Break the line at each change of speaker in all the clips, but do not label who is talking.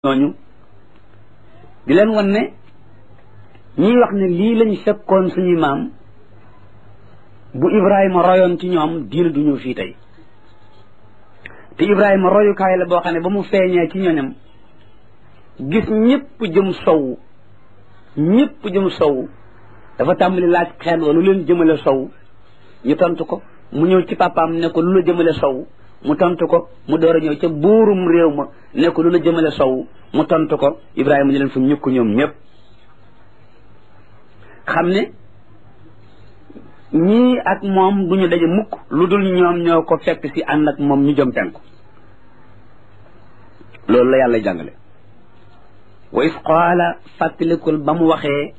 ñooñu di leen wan ne ñiy wax ne lii lañu fekkoon suñuy maam bu Ibrahima royoon ci ñoom diina du ñëw fii tey te Ibrahima royukaay la boo xam ne ba mu feeñee ci ñoñam gis ñëpp jëm sow dafa tàmbali laaj xeet wa lu leen jëmale sow ñu tontu ko mu ñëw ci papaam ne ko lu la jëmale sow mu tontu ko mu door a ñëw ca buurum réew ma ne ko lu la jëmale sow mu tontu ko Ibrahima ñu leen fu ñukk ñoom ñëpp xam ne ñii ak moom du ñu daje mukk lu dul ñoom ñoo ko fekk si ànd ak moom ñu jëm penku loolu la yàlla jàngale wa is qaala fàttalikul ba mu waxee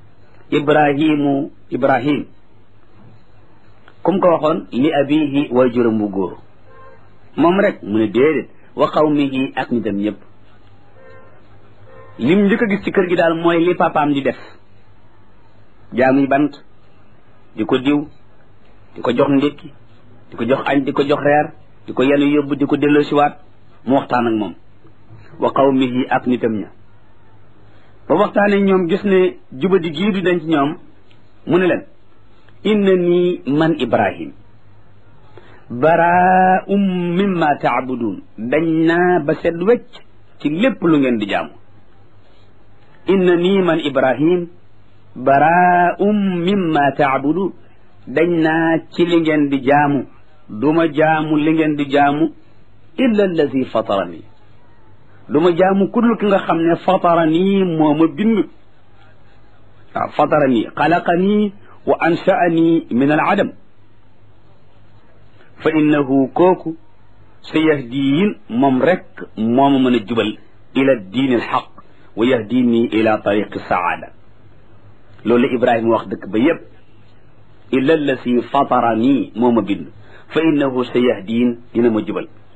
Ibrahim kum ko waxoon li abihi way juróom bu góor moom rek mu ne déedéet wa qawmihi ak ñu dem ñëpp lim njëkk a gis ci kër gi daal mooy li papaam di def jaamuy bant di ko diw di ko jox ndékki di ko jox añ di ko jox reer di ko yenu yóbbu di ko delloo siwaat mu waxtaan ak moom wa qawmihi ak nitam ña ba waxtaanee ñoom gis ne jubadi gii du denc ñoom mu ne leen innani man Ibrahim baraa'um mimma ta'budun dañ naa ba set wecc ci lépp lu ngeen di jaamu innani man Ibrahim baraa'um mimma ta'budun dañ naa ci li ngeen di jaamu duma jaamu li ngeen di jaamu illa allazi fatarani duma jaamu ku dul ki nga xam ne fatarani moo ma bind waaw fatarani xalaqani wa ansha'ani min al adam fa innahu kooku sa yahdiin moom rek moo ma mën a jubal ila diin al xaq wa yahdini ila tariqi saada loolu la Ibrahima wax dëkk ba yépp illa allasi fatarani moo ma bind fa innahu sa yahdiin dina ma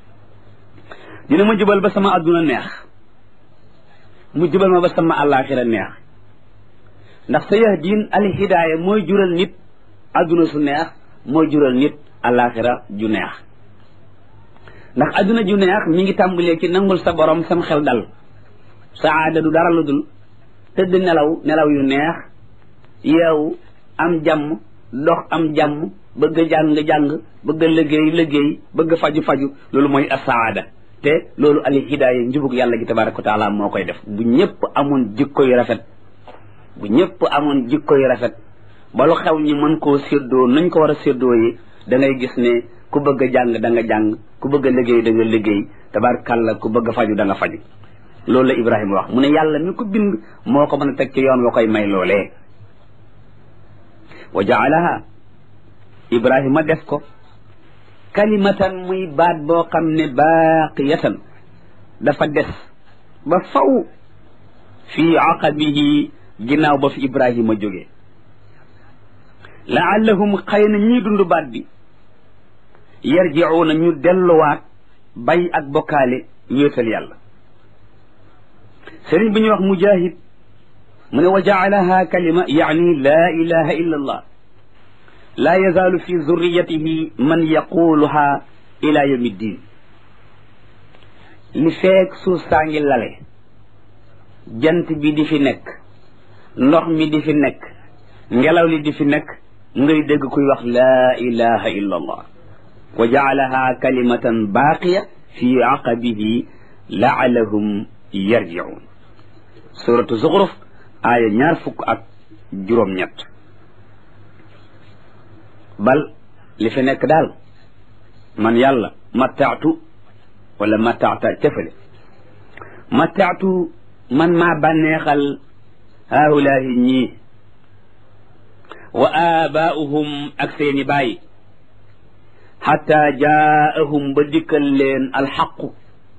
jubal ba sama adduna neex mu jubal ma ba sama àllaaxira neex ndax sa yahdiin al hidaaya mooy jural nit adduna su neex mooy jural nit àllaaxira ju neex ndax adduna ju neex mi ngi tàmbalee ci nangul sa borom sam xel dal saada du dara lu dul tëdd nelaw yu neex yeewu am jàmm dox am jàmm bëgg a jàng bëgg a liggéey bëgg a faju loolu mooy asaada te loolu al hidaaya njubug yàlla gi tabaraka wa taala moo koy def bu ñëpp amoon jikko yu rafet ba lu xew ñi mën koo séddoo nañ ko war a séddoo yi da ngay gis ne ku bëgg a jàng da nga jàng ku bëgg a liggéey da nga liggéey tabarakàlla ku bëgg a faju da nga faju loolu la Ibrahima wax mu ne yàlla mi ko bind moo ko mën a teg ci yoon wa koy may loolee wa jaalaha Ibrahima def ko kalimatan muy baat boo xam ne baaqiyatan dafa des ba faw fii aqabihi ginnaaw ba fi Ibrahima jógee laallahum xëy na ñii dund baat bi yarji'uuna ñu delluwaat bay ak bokkaale wéetal yàlla sëriñ bi ñuy wax mujahid mu ne wa jaalaha kalima yaani laa ilaha illa allah laa yazaalu fi zurriyatihi man yaquluha ila yawmi ddin li feek suuf saa ngi lale jant bi di fi nekk ndox mi di fi nekk ngelaw li di fi nekk ngay dégg kuy wax laa ilaha illa allah wa jaalaha kalimatan baaqiya fi aqabihi la'allahum yarji'un suratu zuxruf aaya 20 bal li fi nekk daal man yàlla mataatu wala mataata cëfale mataatu man maa bànneexal haulaahi ñii wa aabaa'uhum ak seeni baay xatta jaa'ahum ba dikkal leen alxaqu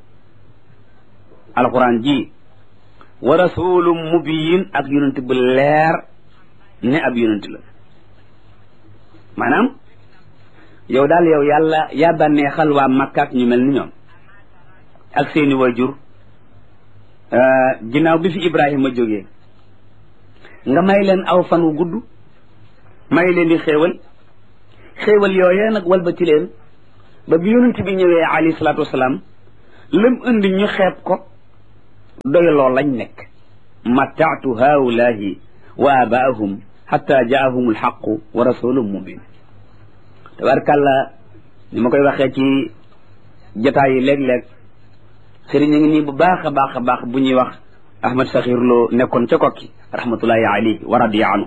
alquran ji wa rasulum mubiyin ak yonent bu leer ne ab yonent la maanaam yow daal yow yàlla yaa bànneexal waa Makka ak ñu mel ni ñoom ak seeni waajur ginnaaw bi fi Ibrahima jógee nga may leen aw fan wu gudd may leen di xéewal yooyee nag walbati leen ba bi yonent bi ñëwee alayhi salaatu wasalaam lam indi ñu xeeb ko doyloo lañ nekk mataatu haulahi wa abaahum xatta jaahum alxaqu wa rasulun mubin tabarkàlla ni ma koy waxee ci jotaay yi léeg-léeg sëriñ a ngi nii bu baax a baax a baax bu ñuy wax Ahmad Sakhir Lo nekkoon ca kokki rahmatullahi alayhi wa radiya anhu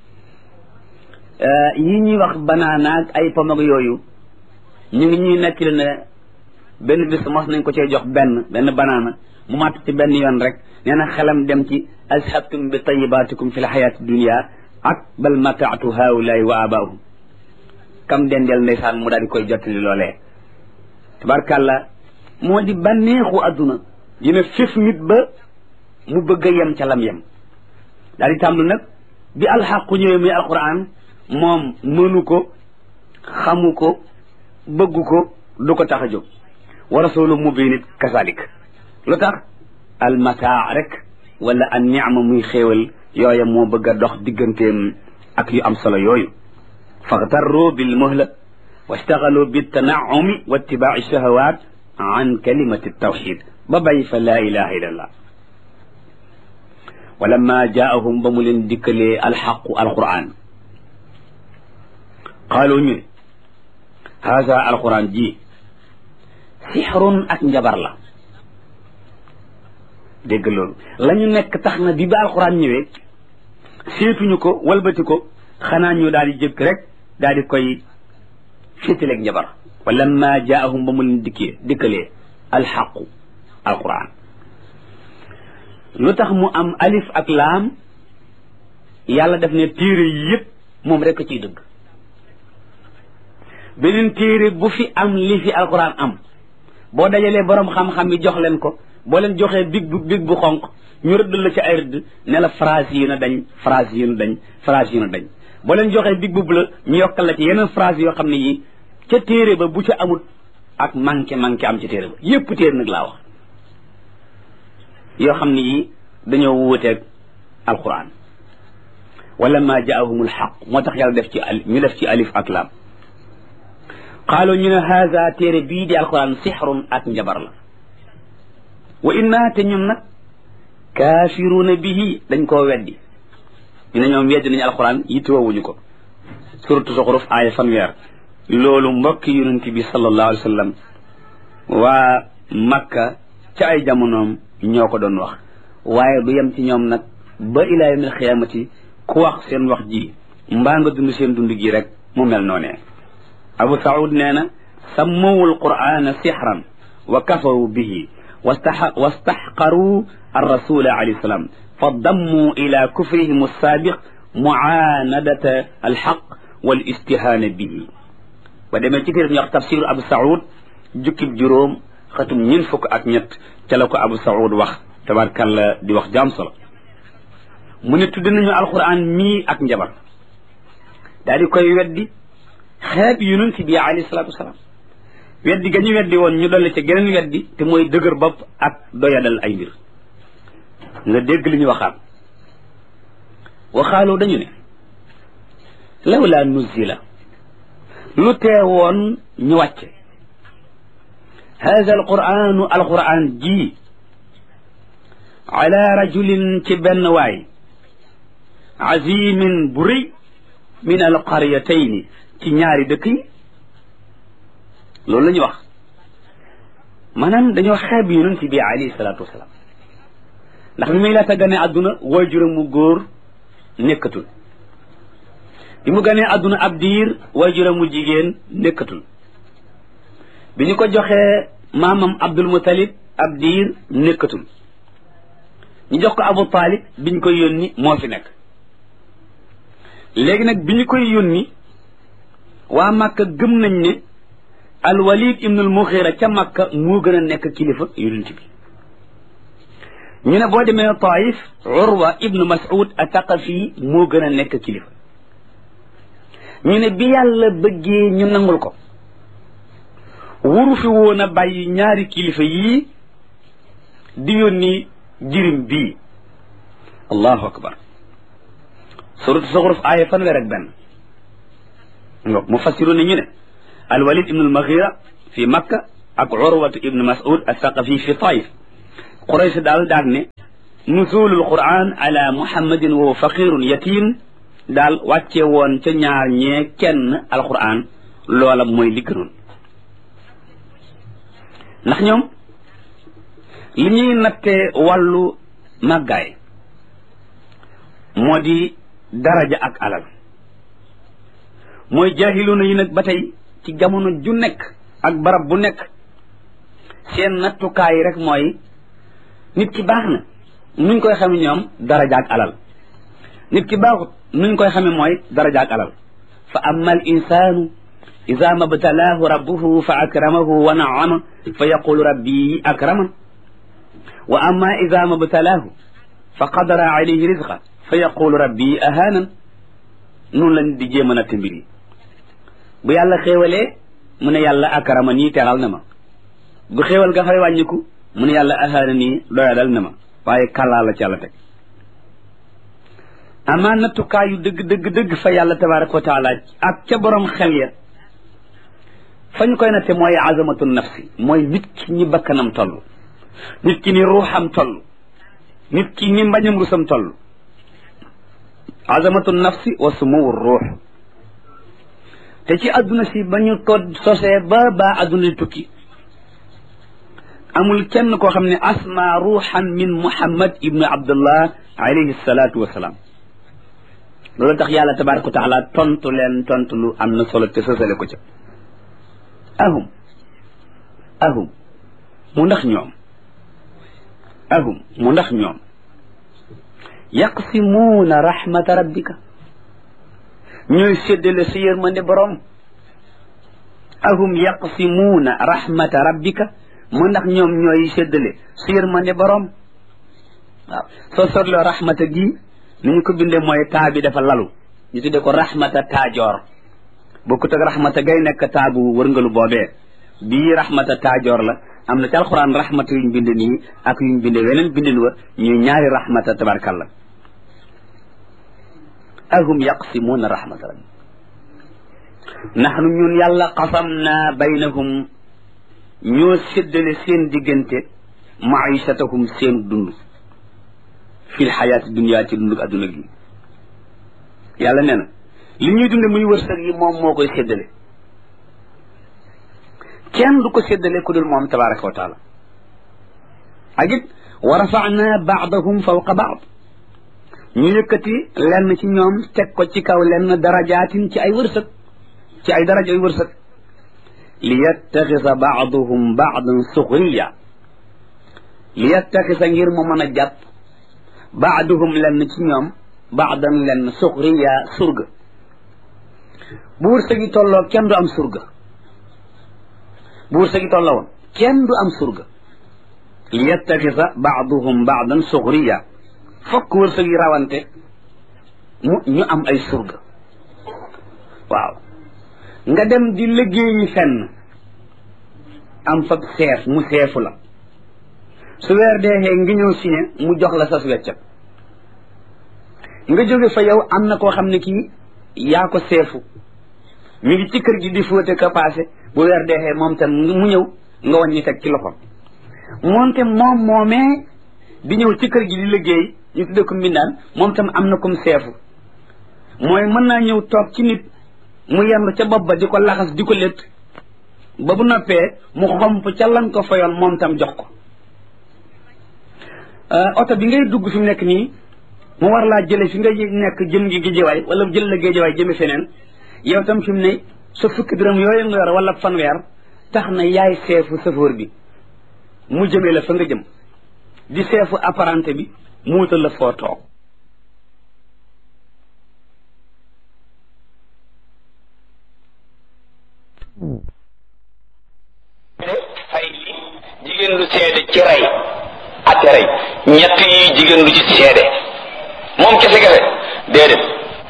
yi ñuy wax banaanaag ay pom ak yooyu ñu ngi ñuy nekk ne benn bis mos nañ ko cee jox benn banaana mu màtt ci benn yoon rek nee na xelam dem ci azhabtum bi tayyibatikum fi l xayaati dunia ak bal mataatu haulaay wa abaahum kam dendeel ndeysaan mu daal di koy jottali loolee tabarkàlla moo di bànneexu adduna dina fif nit ba mu bëgg a yem ca lam yem daal di tàmbali nag bi alxaqu ñëwee muy alquran moom mënu ko xamu ko bëggu ko du ko tax a jóg wa rasulu mubin it kasalik lu tax almataa rek wala an niama muy xéewal yooya moo bëgg a dox digganteem ak yu am solo yooyu faxtarru bil muhla wastaxalu bitanaumi wa ittibaai shahawat an kalimati tawxid ba bay fa laa ilaha illa allah wa lamma jaahum ba mu leen dikkalee alxaqu alquran qaalu ñu ne haada alquran ji sixrun ak njabar la dégg loolu la ñu nekk tax na bi ba alquran ñëwee seetuñu ko walbati ko xanaa ñu daal di jëkk rek daal di koy féetaleeg njabar wa lamma jaahum ba mu leen dikkalee alxaqu alquran lu tax mu am alif ak laam yàlla def ne téere yi yëpp moom rek ciy dëgg beneen téere bu fi am li fi alquran am boo dajalee borom xam-xam yi jox leen ko boo leen joxee big bu xonq ñu rëdd la ci ay rëdd ne la phrase yi na dañ phrase yi na dañ phrase yi na dañ boo leen joxee big bu la ñu yokkal la ci yeneen phrase yoo xam ne yi ca téere ba bu ca amut ak manqué am ci téere ba yépp téere nag laa wax yoo xam ne yi dañoo wuuteeg alquran wala ma jaahumul xaq moo tax yàlla def ci alif ak laam qaalu ñu ne haza téere bii di alquran sixrun ak njabar la wa inna te ñun nag kaafiruuna bihi dañ koo weddi ñu ne ñoom weddi nañu alquran yittewoowuñu ko suratu Zuxruf aaya fanweer loolu mbokki yonent bi sallallahu alayhi wa sallam waa Makka ca ay jamonoom ñoo ko doon wax waaye du yem ci ñoom nag ba ilaa yawmil xiyaamati ku wax seen wax ji mbaa nga dund seen dund gi rek mu mel noonee Abu Saoud nee na sammawu alqur'ana sixran wa kafaru bihi wastaxqaru arrasula alayhi salaam fa dammu ila kufrihim alsaabiq muaanadata alxaq wal istihaana bihi ba demee ci téere ñu wax tafsiru Abu Saoud jukkib juróom xatum ñeent fukk ak ñett ca la ko Abu Saoud wax tabarkalla di wax jaam solo mu ne tudd nañu alquran mii ak njabar daal di koy weddi xeeb yonent bi alayhi salaatu wasalaam weddi ga ñu weddi woon ñu dolli ca geneen weddi te mooy dëgër bopp ak doyadal ay mbir nga dégg li ñu waxaalu dañu ne lawla nuzila lu teewoon ñu wàcce hada alquran ji ala rajulin ci benn waay azimin bu rëy min alqaryatayni ci ñaari dëkk yi loolu la ñu wax maanaam dañoo xeeb yonent bi alayhi salaatu wasalaam ndax bi muy laata gane àdduna waajuram mu góor nekkatul bi mu ganee àdduna ab diir waajuram mu jigéen nekkatul bi ñu ko joxee maamam Abdul Mutalib ab diir nekkatul ñu jox ko Abu Talib bi ñu koy yónni moo fi nekk léegi nag bi ñu koy yónni waa Makka gëm nañ ne al-Walid ibnul Mughira ca Makka moo gën a nekk kilifa yonent bi ñu ne boo demee Taif Urwa ibnu Mas'ud at-Taqafi moo gën a nekk kilifa ñu ne bi yàlla bëggee ñu nangul ko wuru fi woon a bàyyi ñaari kilifa yii di yónni jirim bii allahu akbar suratu Zuxruf aaya fanweer ak benn ngo mu fassiru ne ñu ne alwalid ibnu almaghira fi makka ak urwatu ibnu mas'ud althaqafi fi taif Quraysh daal daal ne nuzulul quran ala muhammadin wa faqirun yatim daal wàcce woon ca ñaar ñee kenn alquran loola mooy li gënoon ndax ñoom li ñuy nattee wàllu màggaay moo di daraja ak alal mooy jaahiluna yi nag ba tey ci jamono ju nekk ak barab bu nekk seen nattukaay rek mooy nit ki baax na nuñ koy xame ñoom daraja ak alal nit ki baaxut nuñ koy xame mooy daraja ak alal fa amma al insanu ida mabtalaahu rabbuhu fa akramahu wa naama fa yaqulu rabbi akraman wa amma ida mabtalaahu fa qadara alayhi rizqa fa yaqulu rabbi ahanan noonu lañ di jéem a natt mbir yi bu yàlla xéewalee mu ne yàlla akrama nii teral na ma bu xéewal ga fay wàññiku mu ne yàlla ahana nii doyadal na ma waaye kàllaa la ci yàlla teg amaa nattukaayu dëgg fa yàlla tabaraka wa taala ak ca borom xel ya fa ñu koy natte mooy azamatu nafsi mooy nit ki ni bakkanam toll nit ki ni ruuxam toll nit ki ni mbañam rusam toll azamatu nafsi wa sumuwu ruux te ci adduna si ba ñu ko sosee ba adduna di tukki amul kenn koo xam ne asma ruuxan min muhammad ibnu abdullah alayhi salatu wasalaam loolu tax yàlla tabaraka wa taala tontu leen tontu lu am na solo te sosale ko ca ahum mu ndax ñoom yaqsimuuna rahmata rabbika ñooy séddale sa yërmande borom ahum yaqsimuuna rahmata rabbika mu ndax ñoom ñooy séddale sa yërmande borom waaw soo sotloo rahmata gi ni ñu ko bindee mooy taa bi dafa lalu ñu tuddee ko rahmata taajoor bokkut ak rahmata gay nekk taabu wërngalu boobee bii rahmata taajoor la am na ci alxuraan rahmata yuñ bind nii ak yuñ binde weneen bindin wa ñuy ñaari rahmata tabarkalla ahum yaqsimuuna rahmata rabbi nahnu ñun yàlla qasamna baynahum ñoo séddale seen diggante maishatahum seen dund fil xayaati dunya ci dund adduna gi yàlla nee na li ñuy dunde muy wërsëg yi moom moo koy séddale kenn du ko séddale ku dul moom tabaraka wa taala ak it wa rafa'na ba'dahum fawqa ba'd ñu yëkkati lenn ci ñoom teg ko ci kaw lenn darajaatin ci ay wërsëg ci ay daraja ay wërsëg li yattaxisa ba'duhum ba'dan suxriya li yattaxisa ngir mu mën a jàpp ba'duhum lenn ci ñoom ba'dan lenn suxriya surga bu wërsëg yi tolloo kenn du am surga bu wërsëg yi tolloo woon kenn du am surga li yattaxisa ba'duhum ba'dan suxriya fokk wërsëg yi rawante ñu am ay surga waaw nga dem di liggéeyi fenn am fa seef mu seefu la su weer deexee ngi ñëw signé mu jox la sas weccat nga jóge fa yow am na koo xam ne kii yaa ko seefu mi ngi ci kër gi di fóote ka passé bu weer deexee moom tam mu ñëw nga wàññi teg ci loxoom moonte moom moomee di ñëw ci kër gi di liggéey ñu tudde ko mbindaan moom tam am na kum seefu mooy mën naa ñëw toog ci nit mu yendu ca bopp ba di ko laxas di ko létt ba bu noppee mu xomp ca lan ko fayoon moom tam jox ko oto bi ngay dugg fi mu nekk nii mu war laa jële fi nga nekk jëm gi géejewaay wala jël la géejewaay jëme feneen yow tam fi mu ne sa fukki dërëm yooyu nga yor wala fanweer tax na yaay seefu chauffeur bi mu jëmee la fa nga jëm di seefu apprenti bi mu wutal la foo toog
fay li jigéen lu seede ci rey ak rey ñett yi jigéen lu ci seede moom kese déedéet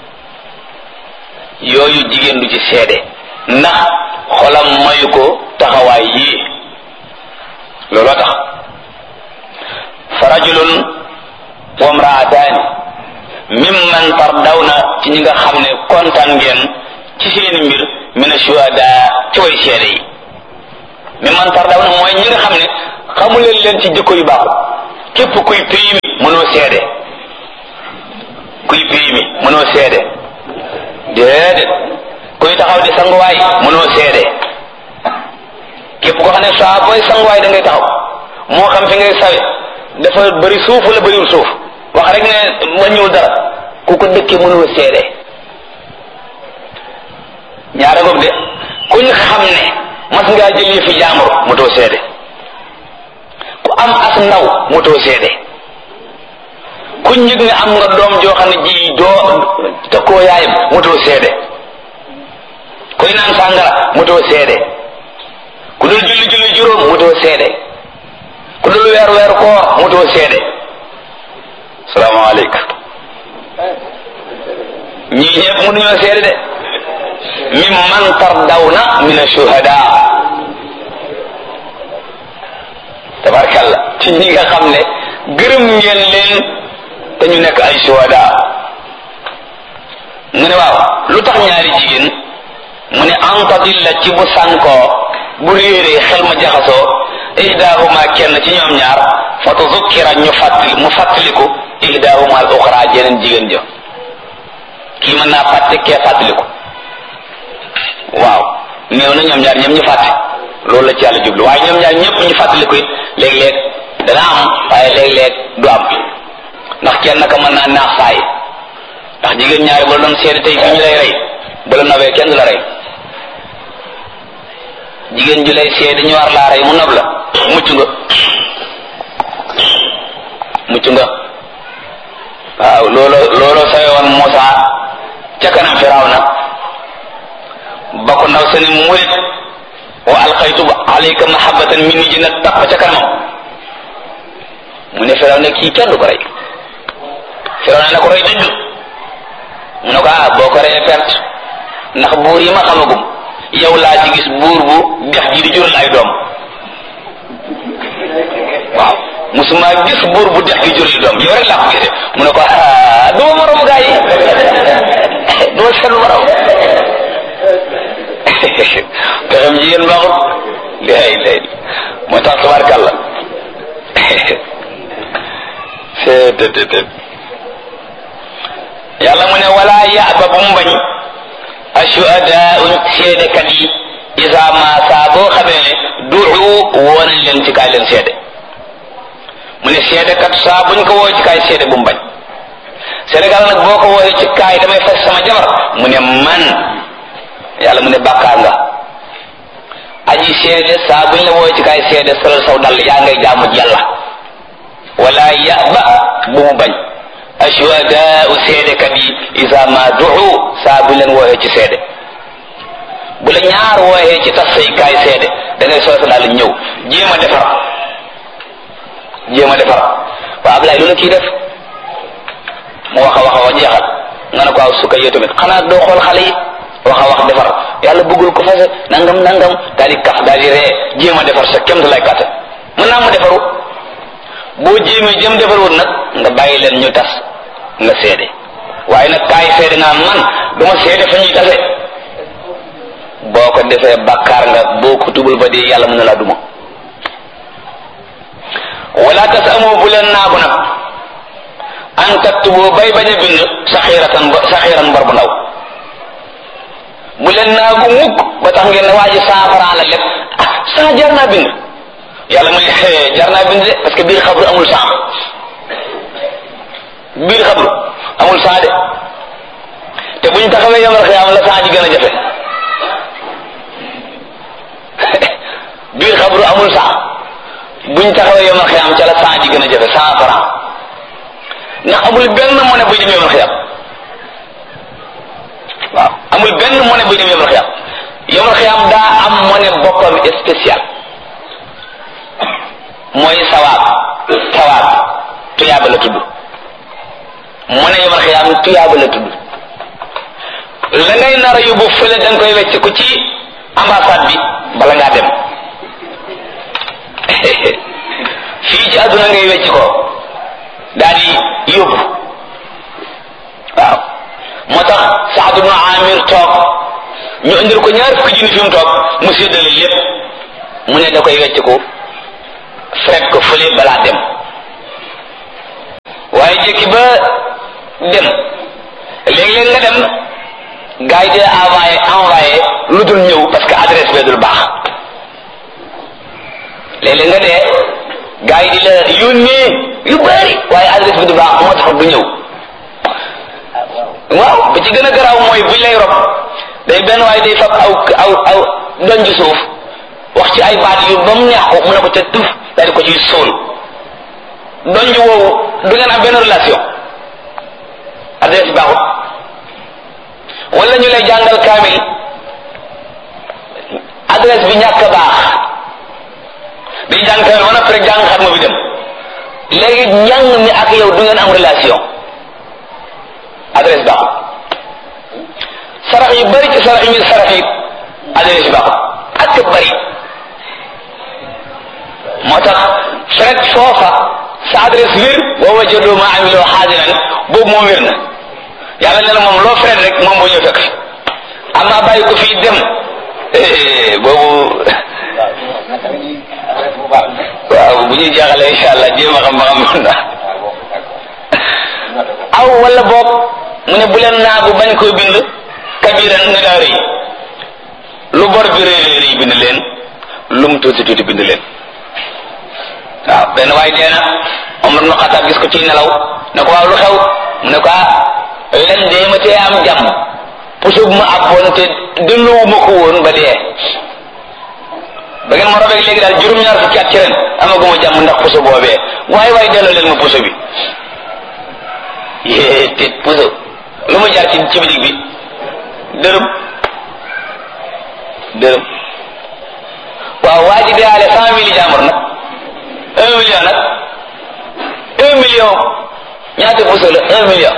yooyu jigéen lu ci seede ndax xolam mayu ko taxawaay yii looloo tax fa rajulun wa mraataani mimman tardawna ci ñi nga xam ne kontaan ngeen ci seeni mbir mina shuhada ci way seede yi mimman tardawna mooy ñi nga xam ne xamuleen leen ci jikko yu baaxul képp kuy pays mi mënoo seede kuy pays mi mënoo seede déedéet kuy taxaw di sanguwaay mënoo seede képp koo xam ne saa booy sanguwaay da ngay taxaw moo xam fi ngay sawe dafa bëri suuf wala bëriwul suuf wax rek ne wàññiwul dara ku ko dëkkee mënoo seede ñaara ngoog de kuñ xam ne mas ngaa jël yëfi jaamur motoo seede ku am as ndaw motoo seede kuñ yëg ne am nga doom joo xam ne ji doo tëkkoo yaayam motoo seede kuy naan sàngara motoo seede ku dul julli juróom motoo seede ku dul weer koor motoo seede salaamaaleykum ñii ñëpp mënuñoo seede de mimman tardawna min ashuhada tabarkalla ci ñi nga xam ne gërëm ngeen leen te ñu nekk ay shuhada mu ne waaw lu tax ñaari jigéen mu ne antadilla ci bu sànkoo bu réeree xel ma jaxasoo ihdahuma kenn ci ñoom ñaar fa tuzukkira mu fàttaliku ihdahuma al uxra jeneen jigéen ja kii mën naa fàtte kee fàttaliku waaw néew na ñoom ñaar ñëpp ñu fàtte loolu la ci yàlla jublu waaye ñoom ñaar ñëpp ñu fàttaliku it léeg-léeg dana am waaye léeg-léeg du am ndax kenn ka mën naa naax saay ndax jigéen ñaari ba la doon seede tey fii ñu lay rey ba la nobee kenn du la rey jigéen ju lay seede ñu war laa rey mu nob la mucc nga waaw looloo sawe woon Muusaa ca kanam Firawna ba ko ndaw seni murit wa alqaytu alayka mahabbatan minni ji na tapp ca kanamam mu ne Firawna kii kenn du ko rey Firawna na ko rey dëgg mu ne ko boo ko reyee perte ndax buur yi ma xamagum yow laa ci gis buur bu dex ji di jural ay doom waaw musuma gis buur bu dex gi jural doom yow rek laa ko gisee mu ne ko duma moromu gaa yi duma seen morom pexem jigéen baaxut lay moo tax tabarkàlla c'est yàlla mu ne wala yaaba bu mu bañ ashuhadaa'u seedekat yi isa ma saa boo xamee ne du'u woonañ leen ci kaay leen seede mu ne seedekat saa buñ ko woo ci kaay seede bu mu bañ Sénégal nag boo ko wooyee ci kaay damay fas sama jabar mu ne man yàlla mu ne bàkkaar nga aji seede saa buñ la wooyee ci kaay seede solal saw dal yaa ngay jaamu yàlla wala yaba bu mu bañ ashuhadaa'u seedekat yi isa ma du'u saa buñ leen wooyee ci seede bu la ñaar wooyee ci tas say kaay seede da ngay solal sa dal ñëw jéem a defar waa Ablaye lu la kii def mu wax a jeexal nga ne ko aw sukka yow tamit xanaa doo xool xale yi wax defar yàlla bëggul ko fase nangam daal di kaf daal di ree jéem a defar sa kem lay kàttan mën naa ma defaru boo jéemee jëm defarul nag nga bàyyi leen ñu tas nga seede waaye nag kaay seede nga man duma seede fa ñuy tase boo ko defee bàkkaar nga boo ko tubul ba dee yàlla mën na laa duma wala tasamu bu leen naagu nag an taktubu bay bañ a bind saxiiran mbar bu ndaw bu leen naagu mukk ba tax ngeen ne waa ji 100 francs la lépp saa jar naa bind yàlla muy jar naa bind de parce que biir xabru amul 100 biir xabru amul 100 de te buñ taxawee yamal xiyaam la 100 ji gën a jafe biir xabru amul 100 buñ taxawee yomal xiyam ca la 100 ji gën a jafe 100 francs ndax amul benn monnaie buy dem yomal xiyam waaw amul benn monnaie buy dem yomal xiyam daa am monnaie boppam spécial mooy sawaab tuyaaba la tudd monnaie yomal xiyam tuyaaba la tudd la ngay nar a yóbbu fële da nga koy wecc ko ci ambassade bi bala ngaa dem fii ci àdduna ngay wecc ko daal di yóbbu waaw moo tax Saad ibn Amir toog ñu indil ko ñaar fukki junni fi mu toog mu séddale lépp mu ne da koy wecc ko fret ko fële balaa dem ngay jékki ba dem léeg-léeg nga dem gars yi di envoyé lu dul ñëw parce que adresse bee dul baax léeg-léeg nga dee gars yi di la yónnee yu bari waaye adresse bi du baax moo tax du ñëw. waaw bi ci gën a garaaw mooy buñ lay rob day benn waaye day fab aw doñ ci suuf wax ci ay baat yu ba mu neex ko mu ne ko ca tuf daal di ko ciy sóol doñ woowu du ngeen am benn relation adresse bi baaxut. wala ñu lay jàngal kaamil adresse bi ñàkk a baax day jàng kaamil ba noppi rek jàng xatma bi dem léegi njàng mi ak yow du ngeen am relation adresse baaxut. sarax yu bari ci sarax yi ñu sarax yi adresse yi baaxut ak bari moo tax fekk foofa sa adresse wér wa wajadu ma amiloo xaadiran boobu moom wér na yàlla ne la moom loo fret rek moom boo ñëw fekk amma bàyyi ko fii dem boobu waaw bu ñuy jeexalee insha allah jéem a xam ba xam na aw wala boog mu ne bu leen naagu bañ koy bind kabiran ne daa rëy lu bor bi rëy bind leen lu mu tuuti tuuti bind leen. waaw benn waay dee na Omar ibn Khattab gis ko ci nelaw ne ko waaw lu xew mu ne ko len dee ma tee am jàmm puso bu ma àbboon te delloowu ma ko woon ba dee ba ngeen ma robeeg léegi daal juróom-ñaar fukki at ci ren amaguma jàmm ndax puso boobee waaye delloo leen ma puso bi yée te puso lu ma jaar ci bitig bi dërëm waaw waa ji deyaale 100 000 jàmbur nag 1 million nag 1 million ñaata puso la 1 million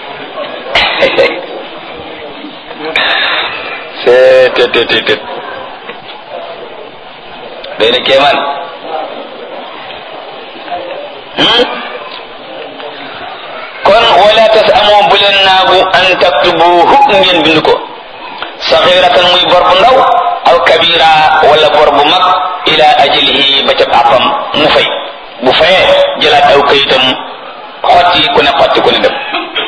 c'est day na kéemaan kon wala tasamoo bu leen naagu an taktubuhu ngeen bind ko saxiratan muy bor bu ndaw aw kabira wala bor bu mag ila ajlihi ba ca àppam mu fay bu fayee jëlaat aw kayitam xotti ku ne dem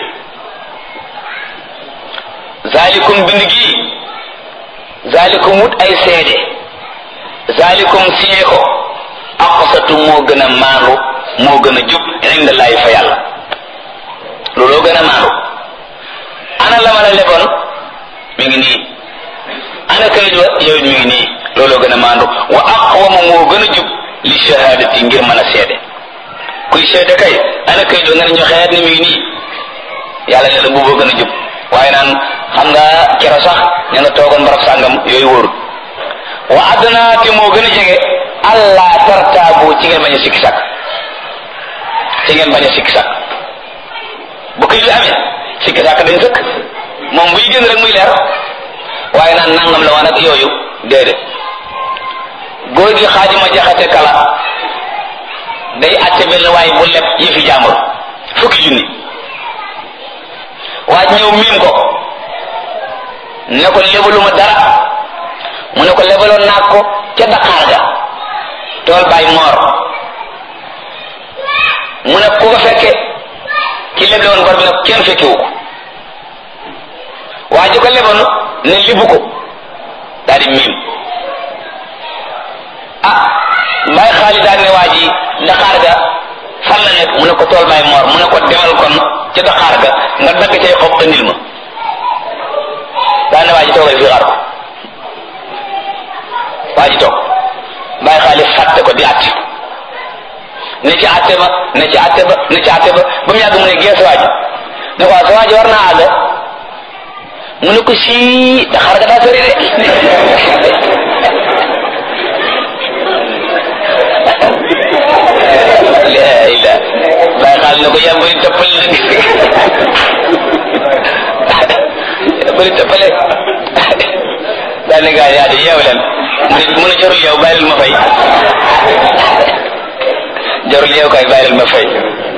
zalikum bind gi zalikum wut ay seede zalikum signé ko aqsatu moo gën a maandu moo gën a jub inda laay fa yàlla looloo gën a maandu ana la ma la leboon mi ngi nii ana kayit wa yow it mi ngi nii looloo gën a maandu wa aqwamu moo gën a jub li shahadati ngir mën a seede kuy seede kay ana kayit wa nga ne ñu xeet ni mi ngi nii yàlla ne la booboo gën a jub waaye naan xam nga kero sax ña nga toogoon barab sàngam yooyu wóorul wa adna te moo gën a jege allah tartaabu ci ngeen bañ a sikki sàkk bu kayit bi amee sikki sàkk dañ sëkk moom buy génn rek muy leer waaye naan nangam la woon ak yooyu déedéet góor gi xaajima jaxate kala day atte benn waaye bu leb yi fi jàmbur 10 junni waaj ñëw miim ko ne ko lebaluma dara mu ne ko lebaloon naa ko ca Dakar ga tool bay moor mu ne ku ko fekke ki leble woon bor bi nag kenn fekkewu ko waa ji ko leboon ne libu ko daal di miim mbay xaalis daal ne waa ji Dakar ga fan la nekk mu ne ko tool bay moor mu ne ko demal kon ca Dakar ga nga dagg cay xob andil ma daal ne waa ji toogal fii xaar ko waa ji toog mbay xaalis fàtte ko di àtte ne ci àtte ba ba mu yàgg mu ne gees waa ji ne ko sa waa ji war naa àgg mu ne ko sii Dakar ga daa sori de la bay xaal ne ko yaa bëri toppale yaa bëri toppale daal ne gaa yaa di yeew leen mu ne jarul yow bàyyil ma fay jarul yow kay bàyyil ma fay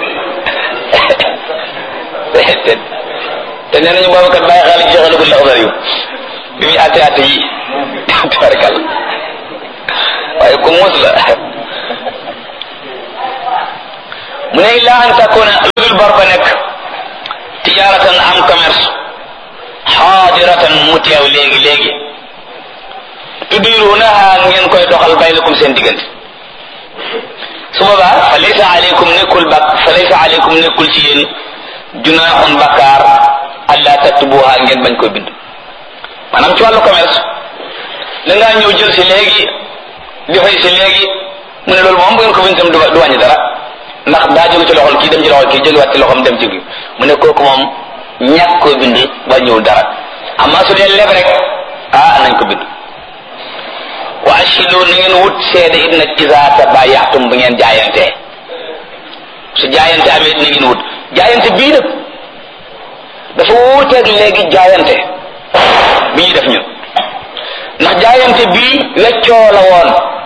te nee nañu boobu kat bàyyi xaalis joxalagul la xabar yu bi muy àtte yi tabarakal waaye ku muus la mu ne illaa an takuna ludul bor tijaaratan am commerce xaadiratan mu teew léegi tudirunaha ngeen koy doxal baynakum seen diggante su boobaa fa laysa aleykum nekkul ci yéen junaaxun bakkaar alla taktubuha ngeen bañ koy bind maanaam ci wàllu commerce da ngaa ñëw jël si léegi di fay si léegi mu ne loolu moom bu ngeen ko bind tam du wàññi dara ndax daa jóge ci loxol kii dem ci loxol kii jógewaat ci loxom dem ci kii mu ne kooku moom ñàkk koo bind wàññiwul dara amma su dee leb rek nañ ko bind wa ashidu na ngeen wut seede it nag iza tabayatum bu ngeen jaayantee su jaayante amee na ngeen wut jaayante bii nag dafa wuuteeg léegi jaayante bi ñuy def ñun ndax jaayante bii weccoo la woon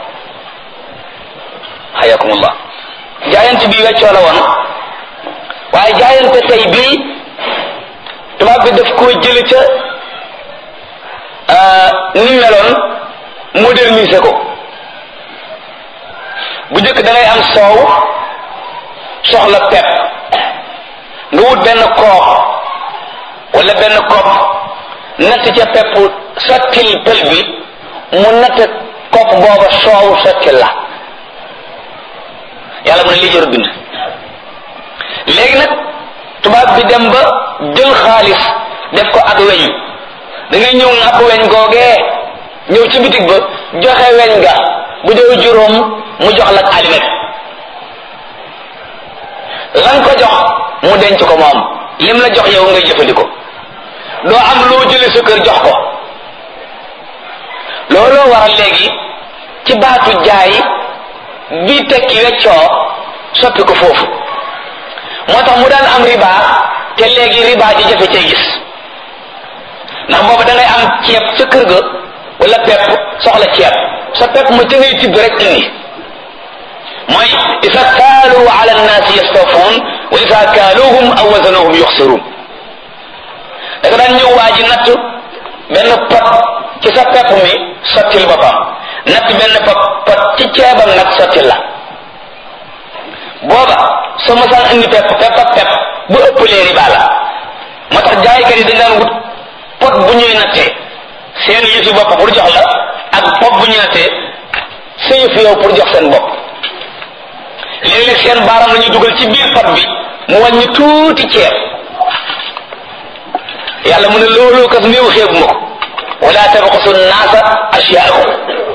hayakumullah jaayante bii weccoo la woon waaye jaayante tey bii tubaab bi daf koo jële ca ni meloon moderniser ko bu njëkk da ngay am soow soxla pepp nga wut benn koox wala benn kopp natt ca pepp sottil pël bi mu natt kopp booba soow sottil la yàlla mu ne lii jëru bind léegi nag tubaab bi dem ba jël xaalis def ko ak weñ da ngay ñëw nàpp weñ googee ñëw ci bitig ba joxe weñ ga bu dee juróom mu jox la alimet lan ko jox mu denc ko moom lim la jox yow ngay jëfandikoo doo am loo jële sa kër jox ko looloo waral léegi ci baatu jaay bi tekki weccoo soppi ko foofu moo tax mu daan am riba te léegi riba ji jafe cay gis ndax booba da ngay am ceeb ca kër ga wala pepp soxla ceeb sa pepp ma ca ngay tibb rek indi mooy isa kaalu ala annaasi yastawfuun wa isa kaaluhum aw wazanuhum yuxsiruun da nga daan ñëw waa ji natt benn pot ci sa pepp mi sottil boppam natt benn pot ci ceebam nag sottil la booba soo mosaan indi pepp bu ëppalee riba la moo tax jaaykat yi dañ daan wut pot bu ñuy nattee seen yëfi bopp pour jox la ak pot bu ñuy nattee sa yëfi yow pour jox seen bopp léeg-léeg seen baaram la ñuy dugal ci biir pot bi mu wàññi tuuti ceeb yàlla mu ne loolu kas néew xeebu ma ko wala tabxasu naasa asyaahum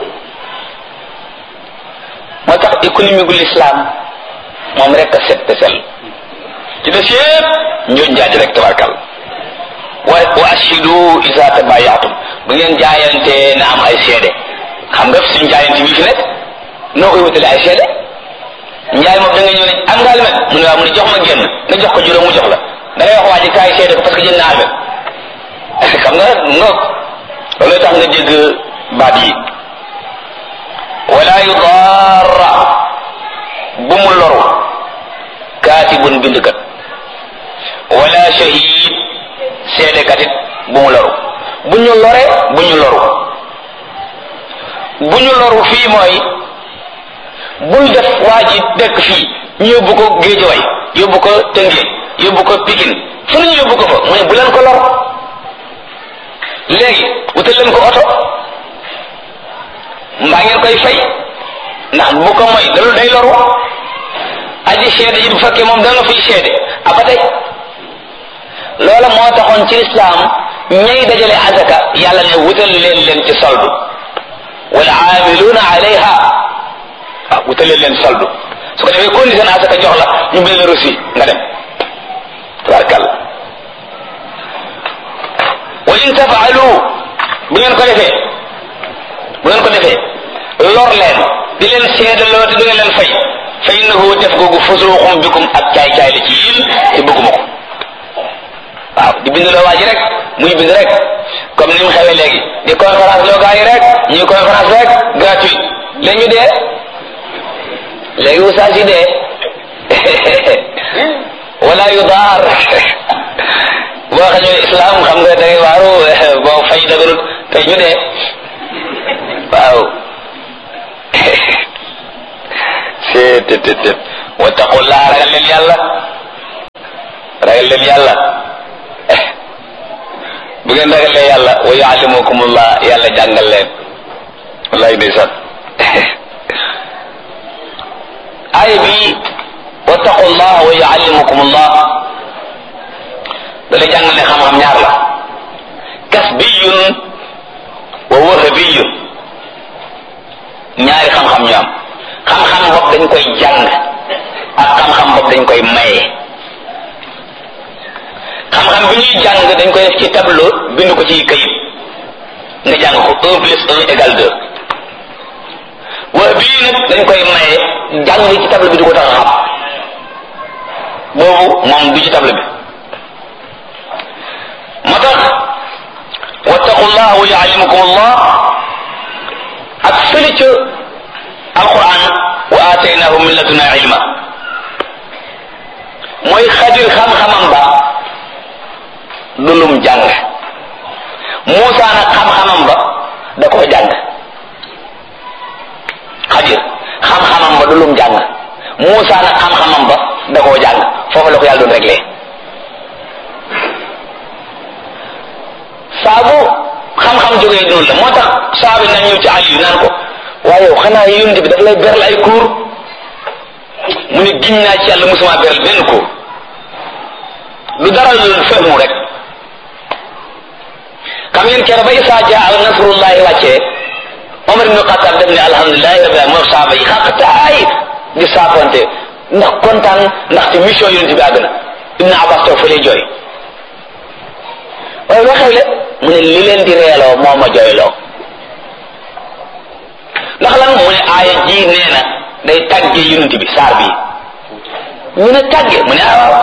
moo tax économie gu l'islam moom rek a set te sell ci des yëpp ñooñ jaaj rek tabarkal wa ashidu isa tabayatum bu ngeen jaayante na am ay seede xam nga suñu jaayante bii fi nekk noo koy wutale ay seede njaay moom da nga ñëw ne am nga almet mu ne waaw mu ne jox ma génn nga jox ko juróom mu jox la da ngay wax waa ji kaay seede ko parce que jënd na almet xam nga ngoog loolu tax nga dégg baat yi wala yudarra bu mu loru kaatibun bindkat wala shahid seedekat it bu mu loru bu ñu lore bu ñu loru bu ñu loru fii mooy bul def waa ji dëkk fii ñu yóbbu ko Géejawaay yóbbu ko Tëngéej yóbbu ko Pikine fu ñu yóbbu ko fa mu ne bu leen ko lor léegi wutal leen ko oto mbaa ngeen koy fay ndax bu ko moy loolu day loru aji seede yi bu fekkee moom da nga fiy seede aba tey loola moo taxoon ci lislaam ñay dajale azaka yàlla ne wutal leen ci soldu wal aamiluuna alayha waaw wutal leen soldu su ko defee condition azaka jox la ñu bind la reçu nga dem tabarkàlla wa in tafaalu bu ngeen ko defee lor leen di leen seedaloo te du ngeen leen fay fa innahu def googu fusuuqum bikum ak caay-caay la ci yéen te bëgguma ko waaw di bind loo waa ji rek muy bind rek comme ni mu xewee léegi di conférence loo gaa yi rek ñuy conférence rek gratuit léegi ñu dee léegi wusaas yi dee wala yu daar boo xañoo islam xam nga da ngay waaru boo fay dagarut tey ñu dee waaw seet wattaqullaa ragal leen yàlla bu ngeen ragalee yàlla wa yuallimukumullah yàlla jàngal leen wallaay ndeysaan aaya bi wattaqullah wa yuallimukumullah dala jàngal ne xam-xam ñaar la kasbiyun wa wahabiyun ñaari xam-xam ñu am xam-xam bopp dañ koy jàng ak xam-xam bopp dañ koy maye xam-xam bi ñuy jàng dañ koy def ci tableau bind ko ci kayit nga jàng ko 1 plus 1 égale 2 wahabi nag dañ koy maye jàng ci tableau bi du ko tax a xam boobu moom du ci tableau bi moo tax wattaqullah wa yuallimukumullah ak fële ca alquran wa ataynahu min laduna ilma mooy Xadir xam-xamam ba du lum jàng Muusa nag xam-xamam ba da koo jàng Xadir xam-xamam ba du lum jàng Muusa nag xam-xamam ba da koo jàng foofu la ko yàlla doon réglé saabu xam-xam jógee noonu la moo tax saabi na ñëw ci Aliyu naan ko waaye yow xanaa yonent bi daf lay beral ay cours mu ne giñ naa ci yàlla musuma beral benn cours lu dara lu fehmu rek xam ngeen keroog ba Isaa jaa nasrullahi wàccee Omar ibn Xattaab def ne alhamdulilahi rabbil alamin moo saaba yi xaqtaay di saafonte ndax kontaan ndaxte mission yonent bi àgg na Ibn Abbas toog fa lay jooy waaye loo xewle mu ne li leen di reeloo moo ma jooyloo ndax lan mu ne aaya ji nee na day tàgge yonent bi saar bi ñu ne tàgge mu ne waaw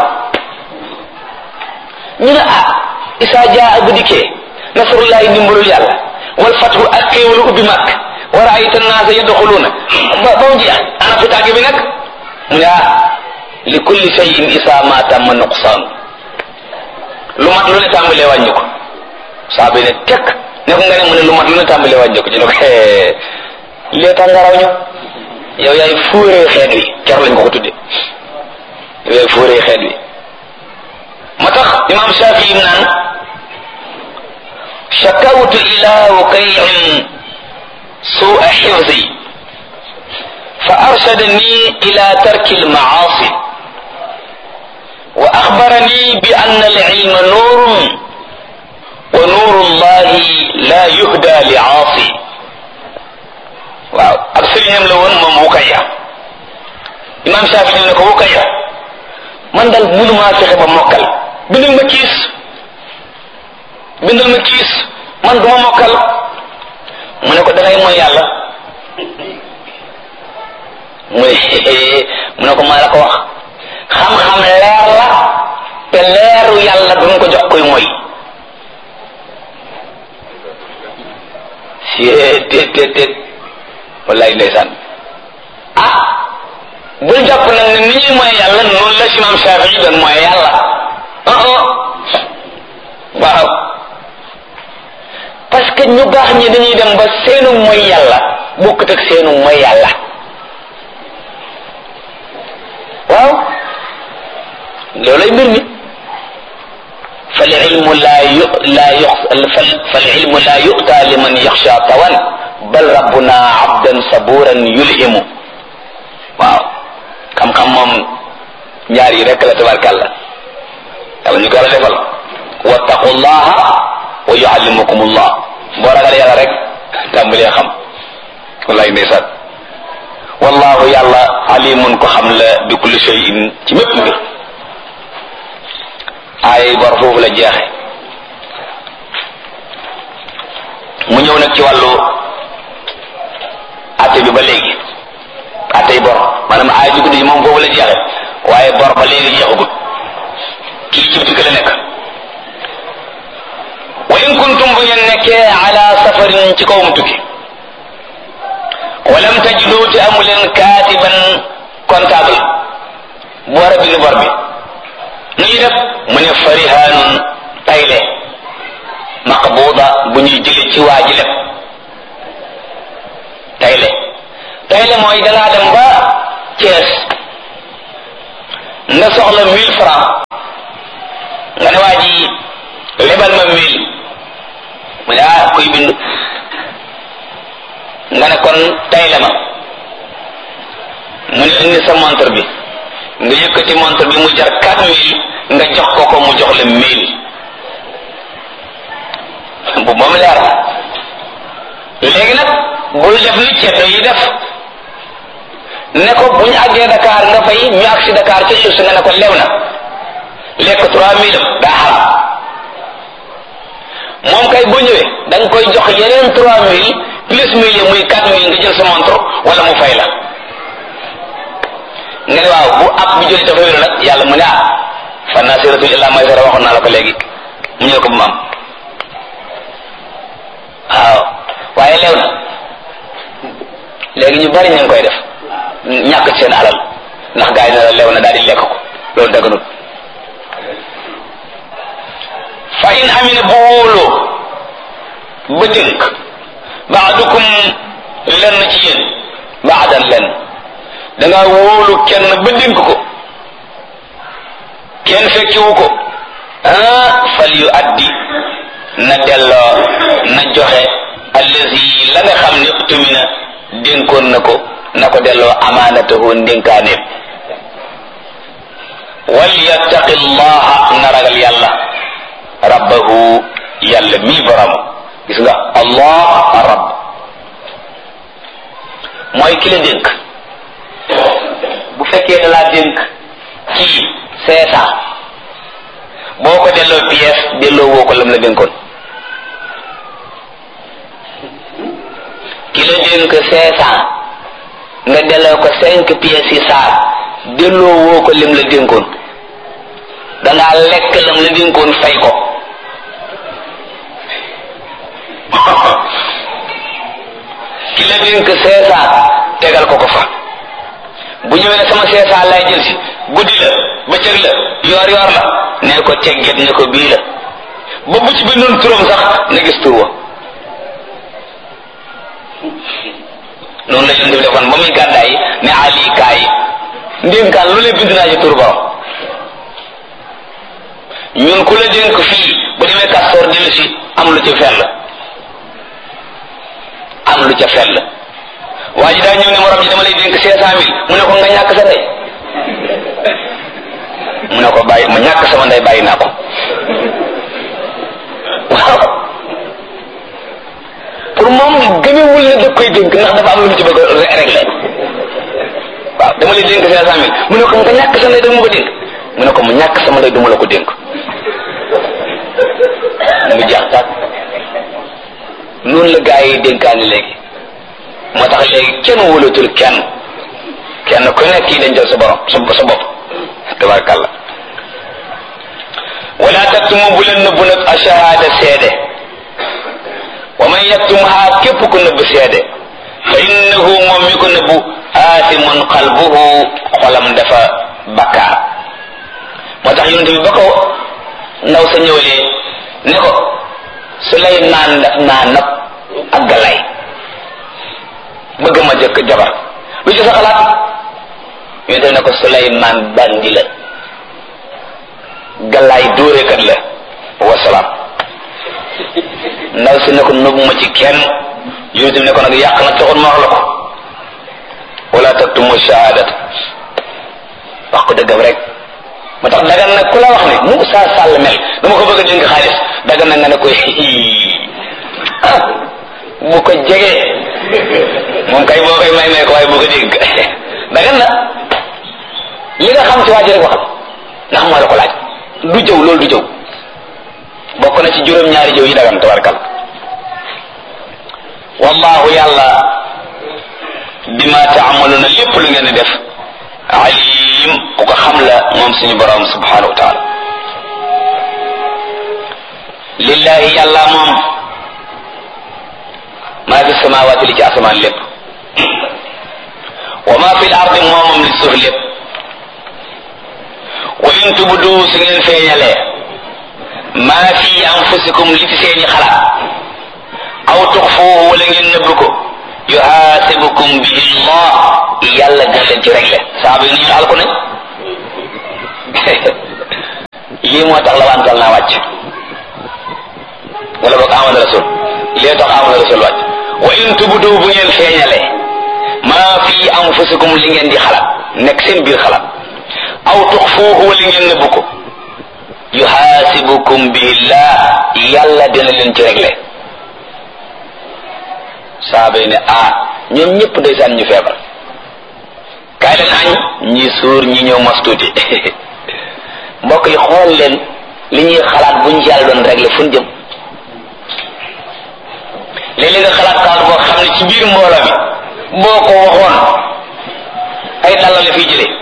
ñu ne Isaa jaa bu dikkee nasrullahi ndimbalul yàlla wal fathu ak xéewalu ubbi màkk wa ra'ayta an-naasa yadxuluuna ba mu jeex ana fi tàgge bi nag mu ne li kulli shay'in isaa ma tamma nuqsaan lu mat lu ne tàmbalee wàññi ko saa bi ne tekk ne ko nga ne mu ne lu mat lu ne tàmbalee wàññi ko ci ne ko lee tax nga raw ñu yow yaay fuuree xeet wi ker lañ ko ko tudde yow yaay fuuree xeet wi moo tax imam Shafii naan shakawtu ila Wukay'in su'a hifzi fa arshadani ila tarki al-ma'asi wa akhbarani bi anna al-ilma nurun wa nuru Allahi la yuhda li'asi waaw ab sëriñam la woon moom Wukayya imam Shafii ne ko Wukayya man dal mënumaa fexe ba mokkal bindal ma kiis man duma mokkal mu ne ko dangay mooy yàlla mu ne ko maa la ko wax xam-xam leer la te leeru yàlla duñ ko jox koy mooy téet wallaay ndeysaan bul jàpp nag ne ni ñuy mooy yàlla noonu la si imam Shafii doon mooy yàlla waaw parce que ñu baax ñi dañuy dem ba seenu mooy yàlla bokkut ak seenu mooy yàlla waaw loolay mbir mi fal ilmu la yu'ta liman yaxsha tawan bal rabbuna abdan saburan yulhimu waaw xam-xam moom ñaar yi rek la tabarkàlla yàlla ñu ko la defal wattaqullaha wa yuallimukumullah boo ragal yàlla rek tàmbalee xam wallaay ndeysaan wallahu yàlla alimun ko xam la bi kulli shay'in ci mépp mbir ay bor foofu la jeexe mu ñëw nag ci wàllu atte bi ba léegi attey bor maanaam ay bi guddi moom foofu la jeexe waaye bor ba léegi jeexagut kii ci bitik la nekk wa in kuntum bu ngeen nekkee ala safarin ci kawum tukki walam tajidu te amu leen kaatiban comptable bu war a bind bor bi nu ñuy def mu ne farihanun tayle maqbuda bu ñuy jële ci waa ji lépp tayle mooy dangaa dem ba Thiès nga soxla 1000 francs nga ne waa ji lebal ma 1000 mu ne kuy bind nga ne kon tay la ma mu ne indi sa montre bi nga yëkkati montre bi mu jar 4000 nga jox ko mu jox la 1000 bu moom leer na léegi nag bul def ni ceddo yi def ne ko bu ñu àggee Dakar nga fay ñu agsi Dakar ca juste nga ne ko lew na lekk 3000 daa xaram moom kay boo ñëwee da nga koy jox yeneen 3000 plus 1000 muy 4000 nga jël sa montre wala mu fay la nga ne waaw bu ab bi jëlee dafa wéru nag yàlla mu ne fa nasiratul illa maysara waxoon naa la ko léegi mu ñëw ko bu mu am waaw waaye lew na léegi ñu bari ñu ngi koy def ñàkk ci seen alal ndax gaa yi ne la lew na daal di lekk ko loolu daganut fa in amina bu wóoloo ba dénk baadukum lenn ci yéen baadan lenn danga wóolu kenn ba dénk ko kenn fekkiwu ko fal yu addi na delloo na joxe allazi la nga xam ne tumina dénkoon na ko delloo amaanatahu ndénkaaneem wal yattaqi llaha na ragal yàlla rabbahu yàlla mii borom gis nga allah rabb mooy ki la dénk bu fekkee da laa dénk kii 500 boo ko delloo pièce delloo woo ko lam la dénkoon ki la dénk 500 nga delloo ko 5 pièces yi saar delloo woo ko lim la dénkoon dangaa lekk lam la dénkoon fay ko ki la dénk 500 tegal ko fa bu ñëwee ne sama 500 lay jël si guddi la bëccëg la yoor yoor la ne ko tegget ne ko bii la ba bu ci bindoon turam sax na gis tur wa noonu la yéen di defoon ba muy gàddaay ne ali kaay ndénkaan lu lee bind naa ci tur borom ñun ku la dénk fii bu demee kastoor dellu si am lu ca fell am lu ca fell waa ji daa ñëw ne morom ji dama lay dénk 500000 mu ne ko nga ñàkk sa ndey mu ne ko bàyyi ma ñàkk sama ndey bàyyi naa ko waaw pour moom gëmewul ne da koy dénk ndax dafa am lu mu ci bëgg a régler waaw dama lay dénk 500000 mu ne ko nga ñàkk sa ndey dama ko dénk mu ne ko mu ñàkk sama ndey duma la ko dénk mu jeex tàkk noonu la gaa yi dénkaani léegi moo tax léegi kenn wóolatul kenn ku nekk kii dañ jël sa borom sa bopp tabarakallah wala taktumu bu leen nëbbu nag ashahada seede wa man yaktumha képp ku nëbb seede fa innahu moom mi ko nëbbu aasimun qalbuhu xolam dafa bakkaar moo tax yonent bi ba ko ndaw sa ñëwalee ne ko Suleymaan daf naa nopp ak Galaay bëgg ma jëkk jabar lu ci sa xalaat ñu def ne ko Suleymaan bandi la Galaay dóorekat la wasalaam ndaw si ne ko nëbb ma ci kenn yonent bi ne ko nag yàq na taxul ma wax la ko wala taktumu shahadat wax ko dëggam rek moo tax dagan nag ku la wax ne mu saa sàll mel dama ko bëgg a dénk xaalis dagan nag nga ne koy bu ko jegee moom kay boo koy may ko waaye bu ko dénk dagan na li nga xam ci waa ji rek waxal ndax moo la ko laaj du jëw loolu du jëw bokk na ci juróom-ñaari jëw yi dagan tabarkal wallahu yàlla bima taamaluna lépp lu ngeen di def alim ku ko xam la moom suñu borom subhanahu wa taala lillahi yàlla moom maa fi samawati li ci asamaan lépp wa ma fi l ardi moomam li suuf lépp wa in tubdu su ngeen feeñalee maa fi anfusikum li ci seeni xalaat aw tuxfuuhu wala ngeen nëbb ko yuhaasibukum bihi llah yàlla dina leen ci réglé saaba yi ñu alku ne lii moo tax la wantal naa wàcc wala boog amana rasul lee tax amana rasul wàcc wa in tubdu bu ngeen feeñale maa fi anfusikum li ngeen di xalaat nekk seen biir xalaat aw tuxfuuhu li ngeen nëbbu ko yuhaasibukum bihillah yàlla dina leen ci réglé saaba yi ne ñoom ñëpp ndeysaan ñu feebar kaay leen añ ñi suur ñi ñëw mos tuuti mbokk yi xool leen li ñuy xalaat buñ ci yàlla doon réglé fu ñu jëm léeg-léeg nga xalaat xalaat boo xam ne ci biir mbooloo mi boo ko waxoon ay dalla la fiy jëlee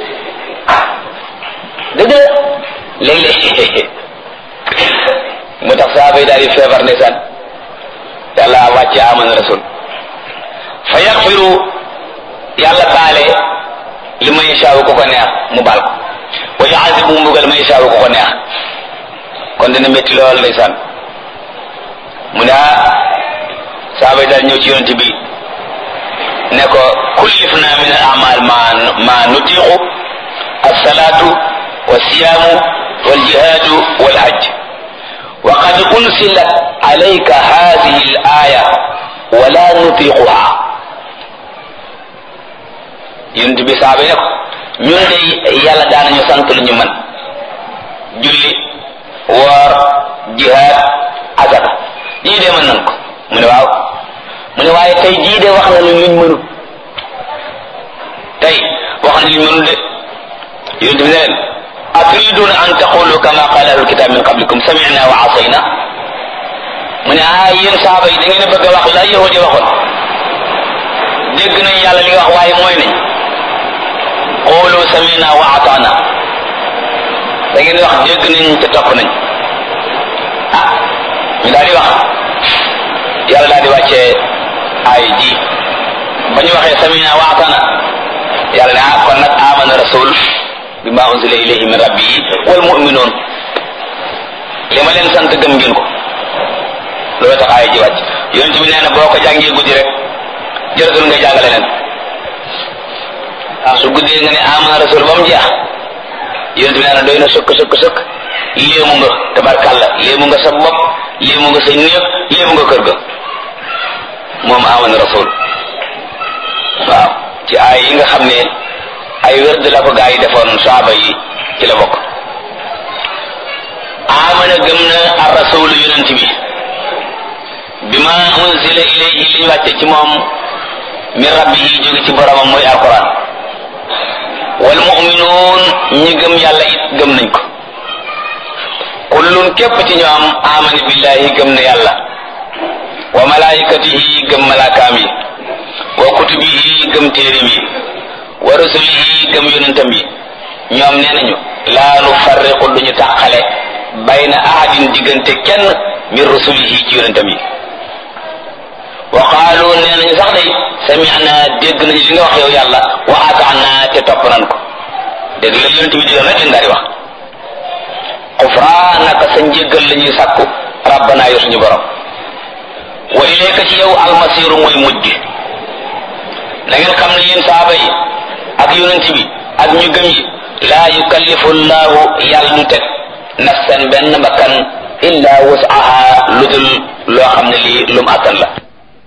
dëgg la léeg-léeg mu tax saaba yi daal di feebar ndeysaan yàlla wàcce amana rasul fa yaxfiru yàlla baale li ma yashaawu ko ko neex mu baal ko wa yuazibu mbugal ma yashaawu ko ko neex kon dina métti lool ndeysaan mu ne saaba yi daal ñëw ci yonent bi ne ko kullifna min al amal ma nutiqu as-salatu wa siyaamu wal jihaadu wal hajj wa qad unsilat alayka hadhihi al aya wa la nutiquha yonent bi saaba yi ne ko ñun de yàlla daanañu sant lu ñu mën julli woor jihaad azaka yii de mën nan ko mu ne waaw mu ne waaye tey jii de wax na luñ mënut tey wax na luñ mënut de yonent bi ne leen aturiduna an taqulu kama qala ahlul kitab min qablikum sami'na wa asayna mu ne yéen saaba yi da ngeen a bëgg a wax la yahudi waxoon dégg nañ yàlla li wax waaye mooy nañ qulu sami'na wa ata'na da ngeen wax dégg nañ te topp nañ ñu daal di wax yàlla daal di wàccee ay ji ba ñu waxee sami'na wa ata'na yàlla ne kon nag amana rasul bima unzila ilayhi min rabbihi wal mu'minun li ma leen sant gëm ngeen ko loolu tax ay ji wàcc yonent bi nee na boo ko jàngee guddi rek jërëtul nga jàngale leen su guddee nga ne amana rasul ba mu jeex yonent bi nee na doy na sëkk léemu nga tabarkàlla léemu nga sa bopp léemu nga sa néeg léemu nga kër ga moom amana rasul waaw ci ay yi nga xam ne ay wérd la ko gaa yi defoon saaba yi ci la bokk amana gëm na ar rasul yonent bi bima unzila ilayhi li ñu wàcce ci moom min rabbihi jóge ci boromam mooy alquran wal mu'minuun ñi gëm yàlla it gëm nañ ko kullun képp ci ñoom amana billahi gëm na yàlla wa malaikatihi gëm malaakaam yi wa kutubihi gëm téerim yi wa rusulihi gëm yonentam yi ñoom nee nañu laa nufarriqu duñu tàqale bayna ahadin diggante kenn min rusulihi ci yonentam yi wa qaalu nee nañu sax day sami'na dégg nañu li nga wax yow yàlla wa ata'na te topp nan ko dégg la yonent bi digal rek lañ daal di wax xufraanaka sa njéggal la ñuy sàkku rabbana yow suñu borom wa ilayka ci yow almasiru mooy mujj na ngeen xam ne yéen saaba yi ak yonent bi ak ñu gëm yi laa yukallifu llahu yàlla du teg nafsan benn bakkan illa wus'aha lu dul loo xam ne lii lum attan la